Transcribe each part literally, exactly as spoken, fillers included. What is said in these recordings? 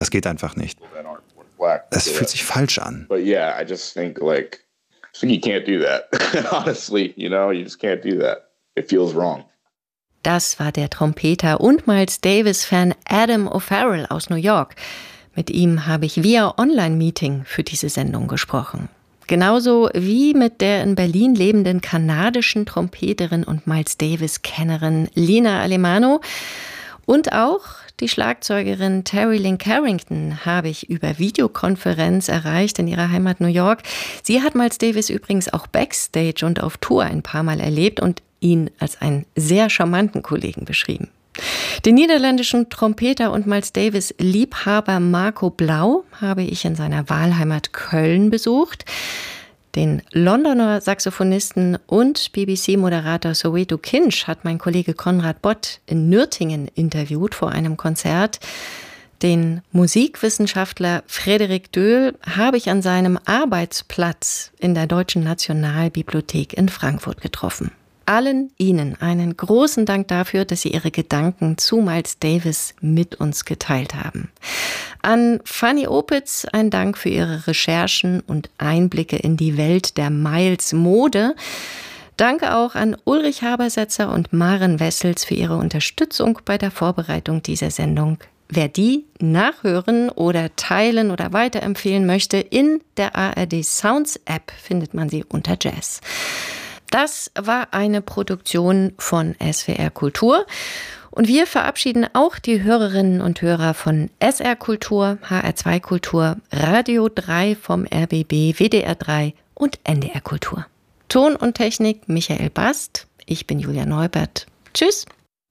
Das geht einfach nicht. Es fühlt sich falsch an. But yeah, I just think like I think you can't do that. Honestly, you know, you just can't do that. It feels wrong. Das war der Trompeter und Miles Davis-Fan Adam O'Farrell aus New York. Mit ihm habe ich via Online-Meeting für diese Sendung gesprochen. Genauso wie mit der in Berlin lebenden kanadischen Trompeterin und Miles Davis-Kennerin Lina Alemano. Und auch die Schlagzeugerin Terry Lynn Carrington habe ich über Videokonferenz erreicht in ihrer Heimat New York. Sie hat Miles Davis übrigens auch backstage und auf Tour ein paar Mal erlebt und ihn als einen sehr charmanten Kollegen beschrieben. Den niederländischen Trompeter und Miles Davis-Liebhaber Marco Blau habe ich in seiner Wahlheimat Köln besucht. Den Londoner Saxophonisten und B B C-Moderator Soweto Kinch hat mein Kollege Konrad Bott in Nürtingen interviewt vor einem Konzert. Den Musikwissenschaftler Frederik Döhl habe ich an seinem Arbeitsplatz in der Deutschen Nationalbibliothek in Frankfurt getroffen. Allen Ihnen einen großen Dank dafür, dass Sie Ihre Gedanken zu Miles Davis mit uns geteilt haben. An Fanny Opitz ein Dank für Ihre Recherchen und Einblicke in die Welt der Miles-Mode. Danke auch an Ulrich Habersetzer und Maren Wessels für ihre Unterstützung bei der Vorbereitung dieser Sendung. Wer die nachhören oder teilen oder weiterempfehlen möchte, in der A R D Sounds App findet man sie unter Jazz. Das war eine Produktion von S W R Kultur. Und wir verabschieden auch die Hörerinnen und Hörer von S R Kultur, H R zwei Kultur, Radio drei vom R B B, W D R drei und N D R Kultur. Ton und Technik Michael Bast. Ich bin Julia Neubert. Tschüss.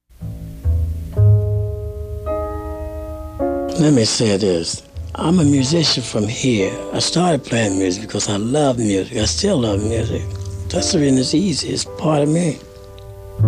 Let me say this. I'm a musician from here. I started playing music because I love music. I still love music. That's the reason it's easy. It's part of me.